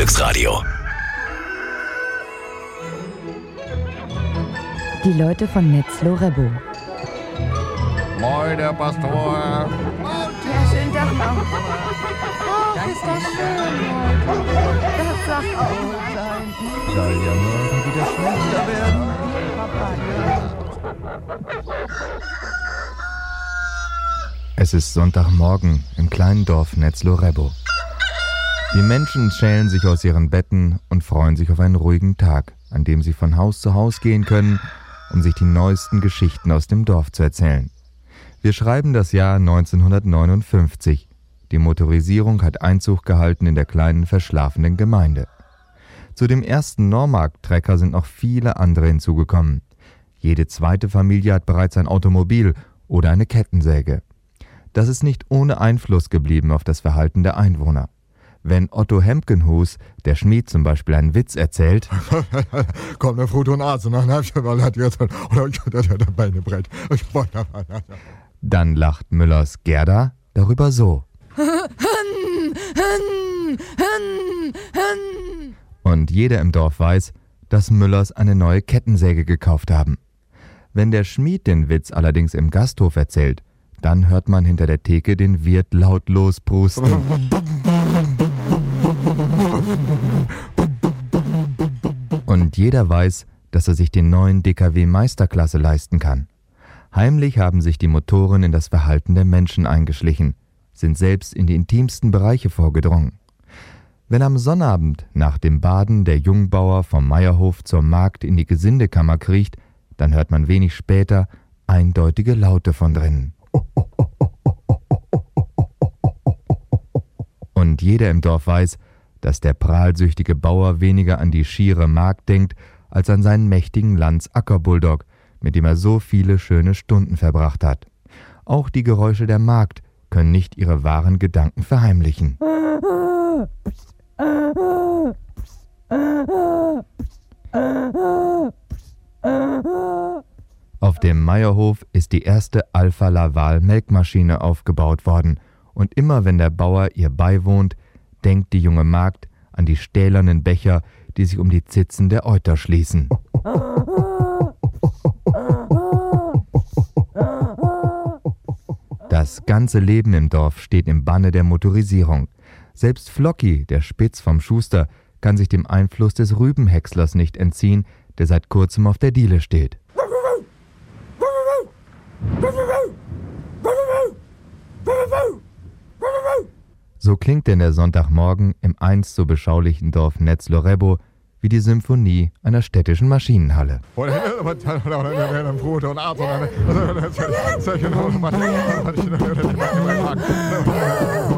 Frühstücksradio. Die Leute von Netzlo-Rebo. Moin, der Pastor. Ja, schönen Tag noch. Oh, ist das schön heute. Das sagt auch sein. Soll ja morgen wieder schlechter werden. Es ist Sonntagmorgen im kleinen Dorf Netzlo-Rebo. Die Menschen schälen sich aus ihren Betten und freuen sich auf einen ruhigen Tag, an dem sie von Haus zu Haus gehen können, um sich die neuesten Geschichten aus dem Dorf zu erzählen. Wir schreiben das Jahr 1959. Die Motorisierung hat Einzug gehalten in der kleinen verschlafenen Gemeinde. Zu dem ersten Normark-Trecker sind noch viele andere hinzugekommen. Jede zweite Familie hat bereits ein Automobil oder eine Kettensäge. Das ist nicht ohne Einfluss geblieben auf das Verhalten der Einwohner. Wenn Otto Hemkenhuus, der Schmied, zum Beispiel einen Witz erzählt, Kommt der Foto und Arzt und dann hat jetzt oder Beine breit. dann lacht Müllers Gerda darüber so. Und jeder im Dorf weiß, dass Müllers eine neue Kettensäge gekauft haben. Wenn der Schmied den Witz allerdings im Gasthof erzählt, dann hört man hinter der Theke den Wirt laut losprusten. Und jeder weiß, dass er sich den neuen DKW Meisterklasse leisten kann. Heimlich haben sich die Motoren in das Verhalten der Menschen eingeschlichen, sind selbst in die intimsten Bereiche vorgedrungen. Wenn am Sonnabend nach dem Baden der Jungbauer vom Meierhof zur Magd in die Gesindekammer kriecht, dann hört man wenig später eindeutige Laute von drinnen. Und jeder im Dorf weiß, dass der prahlsüchtige Bauer weniger an die schiere Magd denkt, als an seinen mächtigen Lanz-Acker-Bulldog, mit dem er so viele schöne Stunden verbracht hat. Auch die Geräusche der Magd können nicht ihre wahren Gedanken verheimlichen. Auf dem Meierhof ist die erste Alfa Laval Melkmaschine aufgebaut worden und immer wenn der Bauer ihr beiwohnt, denkt die junge Magd an die stählernen Becher, die sich um die Zitzen der Euter schließen. Das ganze Leben im Dorf steht im Banne der Motorisierung. Selbst Flocki, der Spitz vom Schuster, kann sich dem Einfluss des Rübenhäckslers nicht entziehen, der seit kurzem auf der Diele steht. So klingt denn der Sonntagmorgen im einst so beschaulichen Dorf Netzlo-Rebo wie die Symphonie einer städtischen Maschinenhalle. Foto und Arzt und dann